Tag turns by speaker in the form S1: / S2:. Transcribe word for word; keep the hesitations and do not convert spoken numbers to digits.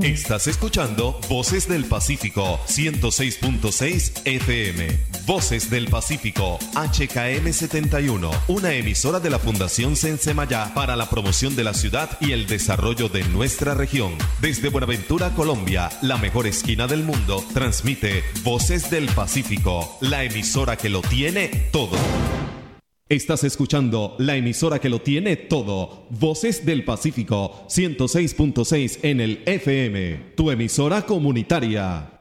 S1: Estás escuchando Voces del Pacífico, ciento seis punto seis F M. Voces del Pacífico, H K M setenta y uno, una emisora de la Fundación Sensemayá para la promoción de la ciudad y el desarrollo de nuestra región. Desde Buenaventura, Colombia, la mejor esquina del mundo, transmite Voces del Pacífico, la emisora que lo tiene todo. Estás escuchando la emisora que lo tiene todo. Voces del Pacífico, ciento seis punto seis en el F M, tu emisora comunitaria.